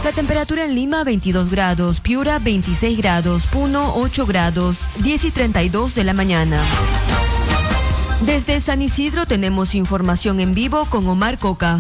La temperatura en Lima 22 grados, Piura 26 grados, Puno 8 grados, 10:32 de la mañana. Desde San Isidro tenemos información en vivo con Omar Coca.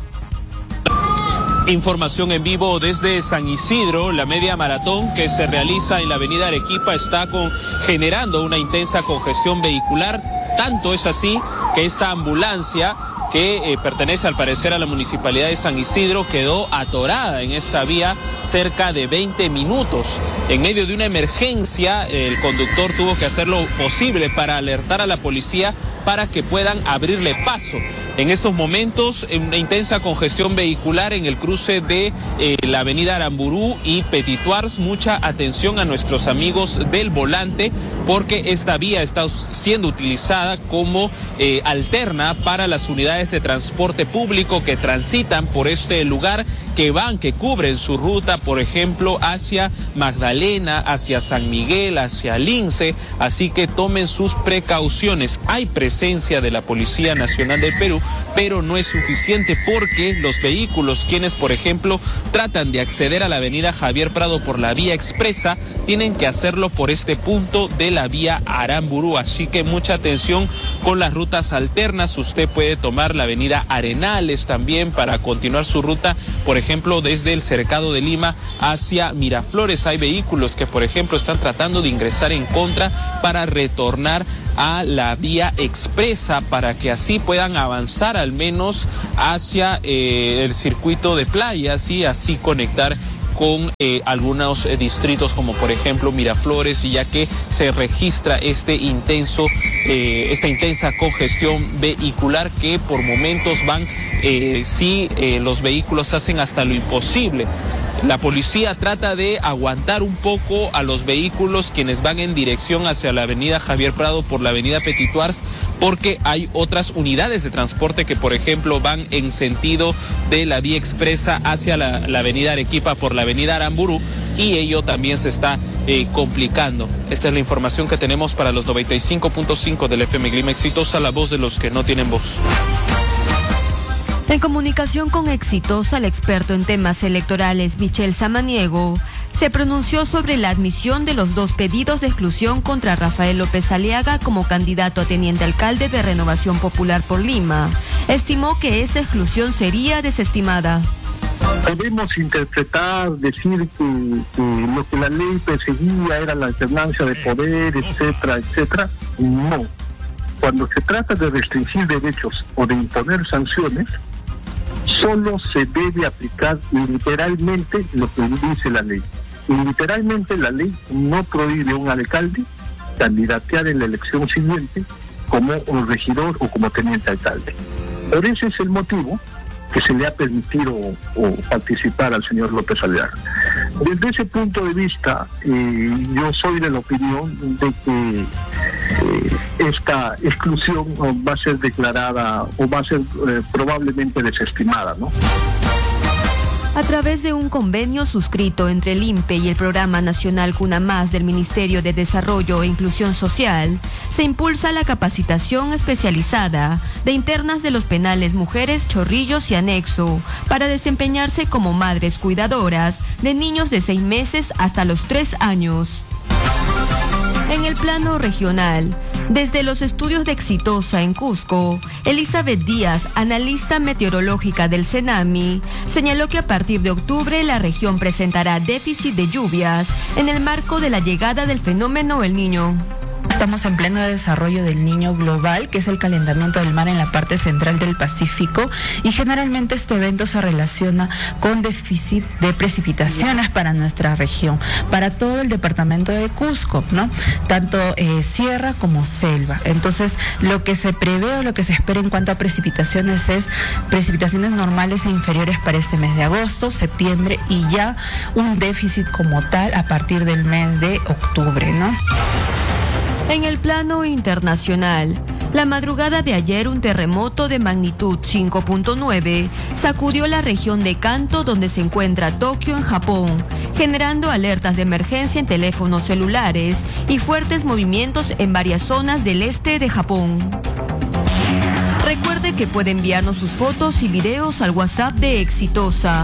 Información en vivo desde San Isidro. La media maratón que se realiza en la avenida Arequipa está generando una intensa congestión vehicular. Tanto es así que esta ambulancia, que pertenece al parecer a la Municipalidad de San Isidro, quedó atorada en esta vía cerca de 20 minutos. En medio de una emergencia, el conductor tuvo que hacer lo posible para alertar a la policía para que puedan abrirle paso. En estos momentos, una intensa congestión vehicular en el cruce de la avenida Aramburú y Petituars. Mucha atención a nuestros amigos del volante, porque esta vía está siendo utilizada como alterna para las unidades de transporte público que transitan por este lugar, que cubren su ruta, por ejemplo, hacia Magdalena, hacia San Miguel, hacia Lince. Así que tomen sus precauciones. Hay presencia de la Policía Nacional del Perú, pero no es suficiente, porque los vehículos quienes, por ejemplo, tratan de acceder a la avenida Javier Prado por la vía expresa, tienen que hacerlo por este punto de la vía Aramburú. Así que mucha atención con las rutas alternas. Usted puede tomar la avenida Arenales también para continuar su ruta, por ejemplo, desde el Cercado de Lima hacia Miraflores. Hay vehículos que, por ejemplo, están tratando de ingresar en contra para retornar a la vía expresa, para que así puedan avanzar al menos hacia el circuito de playas y así conectar con algunos distritos como por ejemplo Miraflores, ya que se registra esta intensa congestión vehicular que por momentos los vehículos hacen hasta lo imposible. La policía trata de aguantar un poco a los vehículos quienes van en dirección hacia la avenida Javier Prado por la avenida Petituars, porque hay otras unidades de transporte que, por ejemplo, van en sentido de la vía expresa hacia la avenida Arequipa por la avenida Aramburú, y ello también se está complicando. Esta es la información que tenemos para los 95.5 del FM Clima Exitosa, la voz de los que no tienen voz. En comunicación con Exitosa, el experto en temas electorales Michel Samaniego se pronunció sobre la admisión de los 2 pedidos de exclusión contra Rafael López Aliaga como candidato a teniente alcalde de Renovación Popular por Lima. Estimó que esta exclusión sería desestimada. Podemos interpretar, decir que lo que la ley perseguía era la alternancia de poder, etcétera, etcétera. No. Cuando se trata de restringir derechos o de imponer sanciones, solo se debe aplicar literalmente lo que dice la ley. Y literalmente la ley no prohíbe a un alcalde candidatear en la elección siguiente como un regidor o como teniente alcalde. Por ese es el motivo que se le ha permitido participar al señor López Aliaga. Desde ese punto de vista, yo soy de la opinión de que esta exclusión va a ser declarada o va a ser probablemente desestimada, ¿no? A través de un convenio suscrito entre el INPE y el Programa Nacional Cuna Más del Ministerio de Desarrollo e Inclusión Social, se impulsa la capacitación especializada de internas de los penales Mujeres, Chorrillos y Anexo para desempeñarse como madres cuidadoras de niños de 6 meses hasta los 3 años. En el plano regional, desde los estudios de Exitosa en Cusco, Elizabeth Díaz, analista meteorológica del CENAMI, señaló que a partir de octubre la región presentará déficit de lluvias en el marco de la llegada del fenómeno El Niño. Estamos en pleno desarrollo del Niño global, que es el calentamiento del mar en la parte central del Pacífico, y generalmente este evento se relaciona con déficit de precipitaciones para nuestra región, para todo el departamento de Cusco, ¿no? Tanto sierra como selva. Entonces, lo que se prevé o lo que se espera en cuanto a precipitaciones es precipitaciones normales e inferiores para este mes de agosto, septiembre, y ya un déficit como tal a partir del mes de octubre, ¿no? En el plano internacional, la madrugada de ayer un terremoto de magnitud 5.9 sacudió la región de Kanto, donde se encuentra Tokio, en Japón, generando alertas de emergencia en teléfonos celulares y fuertes movimientos en varias zonas del este de Japón. Recuerde que puede enviarnos sus fotos y videos al WhatsApp de Exitosa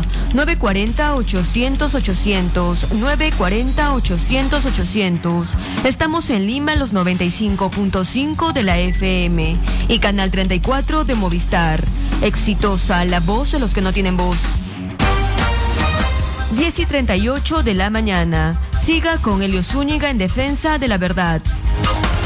940-800-800, 940-800-800. Estamos en Lima en los 95.5 de la FM y Canal 34 de Movistar. Exitosa, la voz de los que no tienen voz. 10:38 de la mañana. Siga con Elio Zúñiga en defensa de la verdad.